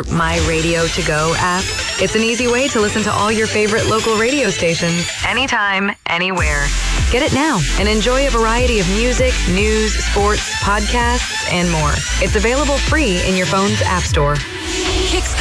our My Radio To Go app? It's an easy way to listen to all your favorite local radio stations, anytime, anywhere. Get it now and enjoy a variety of music, news, sports, podcasts, and more. It's available free in your phone's app store. Kicks